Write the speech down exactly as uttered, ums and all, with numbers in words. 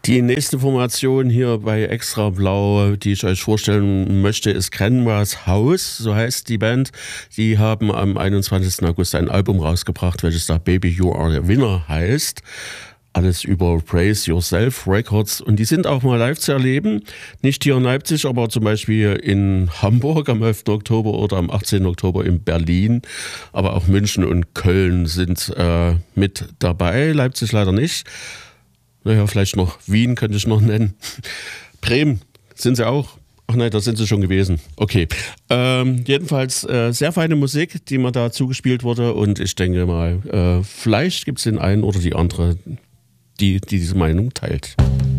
Die nächste Formation hier bei Extra Blau, die ich euch vorstellen möchte, ist Cranmer's House, so heißt die Band. Die haben am einundzwanzigsten August ein Album rausgebracht, welches da Baby You Are a Winner heißt. Alles über Praise Yourself Records. Und die sind auch mal live zu erleben. Nicht hier in Leipzig, aber zum Beispiel in Hamburg am elften Oktober oder am achtzehnten Oktober in Berlin. Aber auch München und Köln sind äh, mit dabei. Leipzig leider nicht. Naja, vielleicht noch Wien könnte ich noch nennen. Bremen sind sie auch. Ach nein, da sind sie schon gewesen. Okay. Ähm, jedenfalls äh, sehr feine Musik, die mir da zugespielt wurde. Und ich denke mal, äh, vielleicht gibt es den einen oder die andere, die, die diese Meinung teilt.